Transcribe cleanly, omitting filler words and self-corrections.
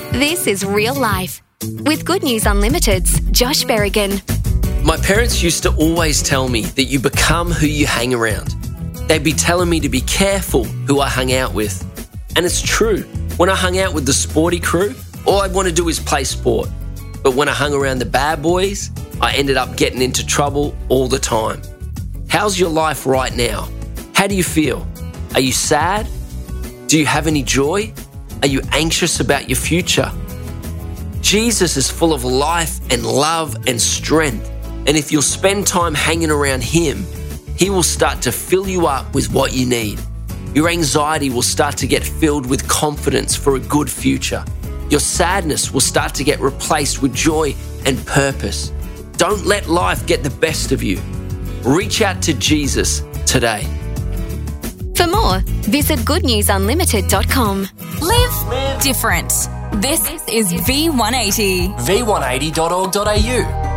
This is Real Life with Good News Unlimited's Josh Berrigan. My parents used to always tell me that you become who you hang around. They'd be telling me to be careful who I hung out with. And it's true. When I hung out with the sporty crew, all I'd want to do is play sport. But when I hung around the bad boys, I ended up getting into trouble all the time. How's your life right now? How do you feel? Are you sad? Do you have any joy? Are you anxious about your future? Jesus is full of life and love and strength. And if you'll spend time hanging around Him, He will start to fill you up with what you need. Your anxiety will start to get filled with confidence for a good future. Your sadness will start to get replaced with joy and purpose. Don't let life get the best of you. Reach out to Jesus today. For more, visit goodnewsunlimited.com. Live different. This is V180. V180.org.au